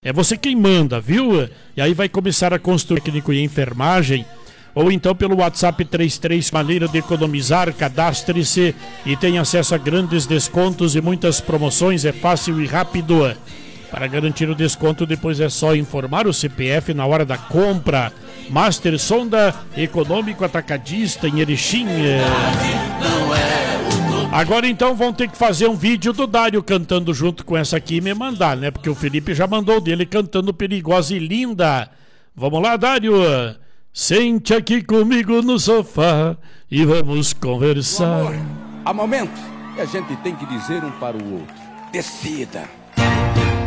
É você quem manda, viu? E aí vai começar a construir técnico e enfermagem. Ou então pelo WhatsApp 33, maneira de economizar, cadastre-se e tenha acesso a grandes descontos e muitas promoções, é fácil e rápido. Para garantir o desconto, depois é só informar o CPF na hora da compra. Master Sonda, econômico atacadista em Erechim. Agora então vão ter que fazer um vídeo do Dário cantando junto com essa aqui e me mandar, né? Porque o Felipe já mandou dele cantando Perigosa e Linda. Vamos lá, Dário. Sente aqui comigo no sofá e vamos conversar. Amor, há momentos que a gente tem que dizer um para o outro: decida.